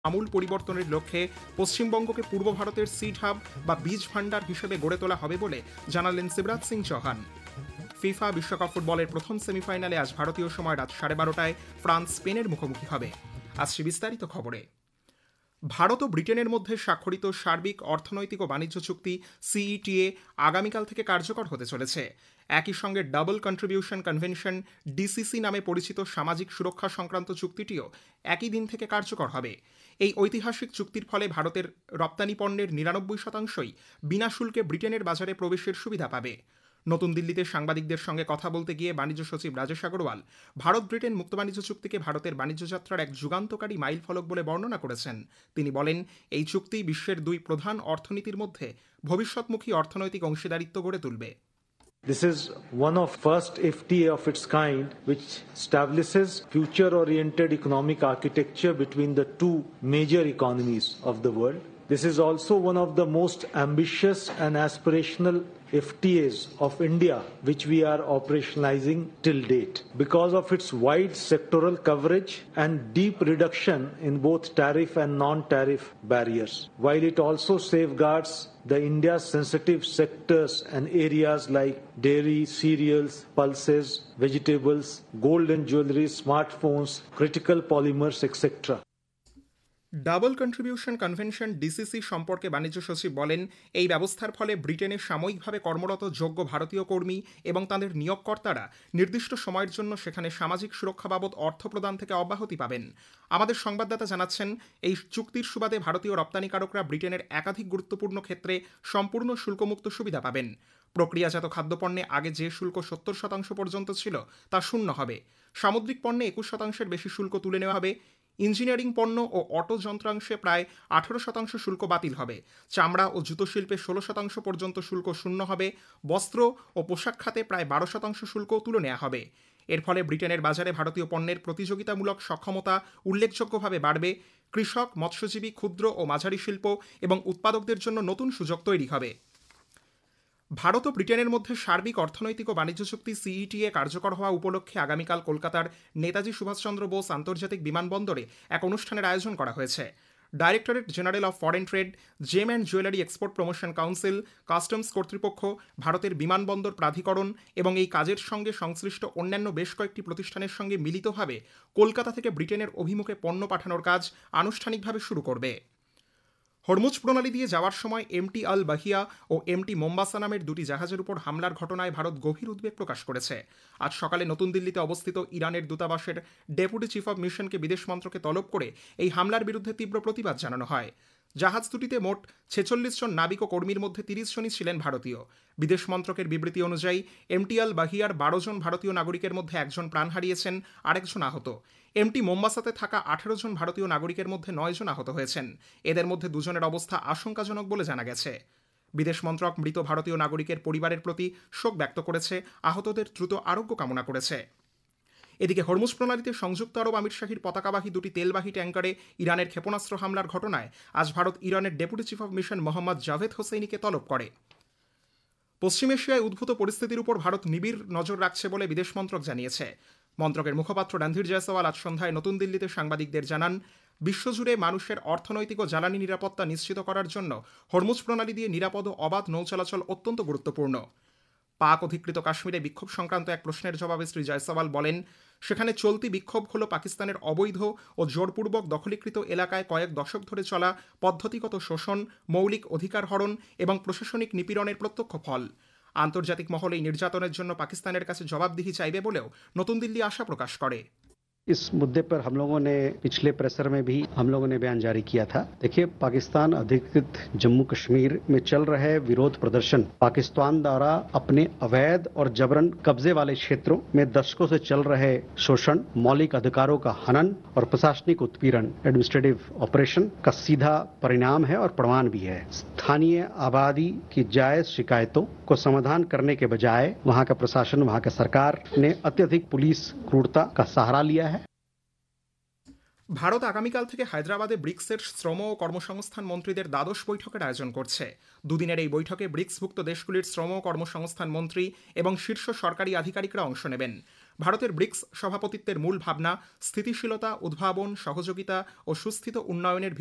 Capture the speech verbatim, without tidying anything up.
আমূল পরিবর্তনের লক্ষ্যে পশ্চিমবঙ্গকে পূর্ব ভারতের সিড হাব বা বীজ ভান্ডার হিসেবে গড়ে তোলা হবে বলে জানালেন শিবরাজ সিং চৌহান। ফিফা বিশ্বকাপ ফুটবলের প্রথম সেমিফাইনালে আজ ভারতীয় সময় রাত সাড়ে বারোটায় ফ্রান্স স্পেনের মুখোমুখি হবে। আসছে বিস্তারিত খবরে। ভারত ও ব্রিটেনের মধ্যে স্বাক্ষরিত সার্বিক অর্থনৈতিক ও বাণিজ্য চুক্তি সিইটিএ আগামীকাল থেকে কার্যকর হতে চলেছে। একই সঙ্গে ডাবল কন্ট্রিবিউশন কনভেনশন ডিসিসি নামে পরিচিত সামাজিক সুরক্ষা সংক্রান্ত চুক্তিটিও একই দিন থেকে কার্যকর হবে। এই ঐতিহাসিক চুক্তির ফলে ভারতের রপ্তানি পণ্যের নিরানব্বই শতাংশই বিনা শুল্কে ব্রিটেনের বাজারে প্রবেশের সুবিধা পাবে। নতুন দিল্লিতে সাংবাদিকদের সঙ্গে কথা বলতে গিয়ে বাণিজ্য সচিব রাজেশ আগরওয়াল ভারত ব্রিটেন মুক্ত বাণিজ্য চুক্তিকে ভারতের বাণিজ্য যাত্রার এক যুগান্তকারী মাইল ফলক বলে বর্ণনা করেছেন। তিনি বলেন, এই চুক্তি বিশ্বের দুই প্রধান অর্থনীতির মধ্যে ভবিষ্যৎমুখী অর্থনৈতিক অংশীদারিত্ব গড়ে তুলবে। This is one of first F T A of its kind, which establishes future-oriented economic architecture between the two major economies of the world. This is also one of the most ambitious and aspirational F T As of India, which we are operationalizing till date, because of its wide sectoral coverage and deep reduction in both tariff and non-tariff barriers, while it also safeguards the India's sensitive sectors and areas like dairy, cereals, pulses, vegetables, gold and jewelry, smartphones, critical polymers, et cetera. Double contribution convention DCC সম্পর্কে বাণিজ্য সচিব বলেন, এই ব্যবস্থার ফলে ব্রিটেনে সাময়িকভাবে কর্মরত যোগ্য ভারতীয় কর্মী এবং তাদের নিয়োগকর্তারা নির্দিষ্ট সময়ের জন্য সেখানে সামাজিক সুরক্ষা বাবদ অর্থ প্রদান থেকে অব্যাহতি পাবেন। আমাদের সংবাদদাতা জানাচ্ছেন, এই চুক্তির সুবাদে ভারতীয় রপ্তানিকারকরা ব্রিটেনের একাধিক গুরুত্বপূর্ণ ক্ষেত্রে সম্পূর্ণ শুল্কমুক্ত সুবিধা পাবেন। প্রক্রিয়াজাত খাদ্যপণ্যে আগে যে শুল্ক সত্তর শতাংশ পর্যন্ত ছিল তা শূন্য হবে। সামুদ্রিক পণ্যে একুশ শতাংশের বেশি শুল্ক তুলে নেওয়া হবে। ইঞ্জিনিয়ারিং পণ্য ও অটো যন্ত্রাংশে প্রায় আঠারো শতাংশ শুল্ক বাতিল হবে। চামড়া ও জুতো শিল্পে ষোলো শতাংশ পর্যন্ত শুল্ক শূন্য হবে। বস্ত্র ও পোশাক খাতে প্রায় বারো শতাংশ শুল্ক তুলে নেওয়া হবে। এর ফলে ব্রিটেনের বাজারে ভারতীয় পণ্যের প্রতিযোগিতামূলক সক্ষমতা উল্লেখযোগ্যভাবে বাড়বে। কৃষক, মৎস্যজীবী, ক্ষুদ্র ও মাঝারি শিল্প এবং উৎপাদকদের জন্য নতুন সুযোগ তৈরি হবে। ভারত ও ব্রিটেনের মধ্যে সার্বিক অর্থনৈতিক ও বাণিজ্য চুক্তি সিইটিএ কার্যকর হওয়া উপলক্ষে আগামীকাল কলকাতার নেতাজি সুভাষচন্দ্র বোস আন্তর্জাতিক বিমানবন্দরে এক অনুষ্ঠানের আয়োজন করা হয়েছে। Directorate general of foreign trade, gem and jewellery export promotion council, customs কর্তৃপক্ষ, ভারতের বিমানবন্দর প্রাধিকরণ এবং এই কাজের সঙ্গে সংশ্লিষ্ট অন্যান্য বেশ কয়েকটি প্রতিষ্ঠানের সঙ্গে মিলিতভাবে কলকাতা থেকে ব্রিটেনের অভিমুখে পণ্য পাঠানোর কাজ আনুষ্ঠানিকভাবে শুরু করবে। হরমুজ প্রণালী দিয়ে যাওয়ার সময় এমটি আল বাহিয়া ও এমটি মোম্বাসা নামের দুটি জাহাজের উপর হামলার ঘটনায় ভারত গভীর উদ্বেগ প্রকাশ করেছে। আজ সকালে নতুন দিল্লিতে অবস্থিত ইরানের দূতাবাসের ডেপুটি চিফ অব মিশনকে বিদেশ মন্ত্রকে তলব করে এই হামলার বিরুদ্ধে তীব্র প্রতিবাদ জানানো হয়। জাহাজ দুটিতে মোট ছেচল্লিশ জন নাবিক ও কর্মীর মধ্যে তিরিশ জনই ছিলেন ভারতীয়। বিদেশ মন্ত্রকের বিবৃতি অনুযায়ী এমটি আল বাহিয়ার বারো জন ভারতীয় নাগরিকের মধ্যে একজন প্রাণ হারিয়েছেন, আরেকজন আহত। এমটি মোম্বাসাতে থাকা আঠারো জন ভারতীয় নাগরিকের মধ্যে নয় জন আহত হয়েছেন। এদের মধ্যে দুজনের অবস্থা আশঙ্কাজনক বলে জানা গেছে। বিদেশ মন্ত্রক মৃত ভারতীয় নাগরিকের পরিবারের প্রতি শোক ব্যক্ত করেছে, আহতদের দ্রুত আরোগ্য কামনা করেছে। এদিকে হরমুজ প্রণালীতে সংযুক্ত আরব আমিরশাহীর পতাকাবাহী দুটি তেলবাহী ট্যাঙ্কারে ইরানের ক্ষেপণাস্ত্র হামলার ঘটনায় আজ ভারত ইরানের deputy chief of mission Mohammad Javed হোসেইনিকে তলব করে। পশ্চিম এশিয়ায় উদ্ভূত পরিস্থিতির উপর ভারত নিবিড় নজর রাখছে বলে বিদেশ মন্ত্রক জানিয়েছে। মন্ত্রকের মুখপাত্র রণধীর জয়সওয়াল আজ সন্ধ্যায় নতুন দিল্লিতে সাংবাদিকদের জানান, বিশ্বজুড়ে মানুষের অর্থনৈতিক ও জ্বালানি নিরাপত্তা নিশ্চিত করার জন্য হরমুজ প্রণালী দিয়ে নিরাপদ ও অবাধ নৌ চলাচল অত্যন্ত গুরুত্বপূর্ণ। পাক অধিকৃত কাশ্মীরে বিক্ষোভ সংক্রান্ত এক প্রশ্নের জবাবে শ্রী জয়সওয়াল বলেন, সেখানে চলতি বিক্ষোভ হল পাকিস্তানের অবৈধ ও জোরপূর্বক দখলীকৃত এলাকায় কয়েক দশক ধরে চলা পদ্ধতিগত শোষণ, মৌলিক অধিকার হরণ এবং প্রশাসনিক নিপীড়নের প্রত্যক্ষ ফল। আন্তর্জাতিক মহলে এই নির্যাতনের জন্য পাকিস্তানের কাছে জবাবদিহি চাইবে বলেও নতুন দিল্লি আশা প্রকাশ করে। इस मुद्दे पर हम लोगों ने पिछले प्रेसर में भी हम लोगों ने बयान जारी किया था। देखिए, पाकिस्तान अधिकृत जम्मू कश्मीर में चल रहे विरोध प्रदर्शन पाकिस्तान द्वारा अपने अवैध और जबरन कब्जे वाले क्षेत्रों में दशकों से चल रहे शोषण, मौलिक अधिकारों का हनन और प्रशासनिक उत्पीड़न एडमिनिस्ट्रेटिव ऑपरेशन का सीधा परिणाम है और प्रमाण भी है। स्थानीय आबादी की जायज शिकायतों को समाधान करने के बजाय वहां का प्रशासन, वहां का सरकार ने अत्यधिक पुलिस क्रूरता का सहारा लिया है। ভারত আগামীকাল থেকে হায়দ্রাবাদে ব্রিক্সের শ্রম ও কর্মসংস্থান মন্ত্রীদের দ্বাদশ বৈঠকের আয়োজন করছে। দুদিনের এই বৈঠকে ব্রিক্সভুক্ত দেশগুলির শ্রম ও কর্মসংস্থান মন্ত্রী এবং শীর্ষ সরকারি আধিকারিকরা অংশ নেবেন। ভারতের ব্রিক্স সভাপতিত্বের মূল ভাবনা স্থিতিশীলতা, উদ্ভাবন, সহযোগিতা ও সুস্থিত উন্নয়নের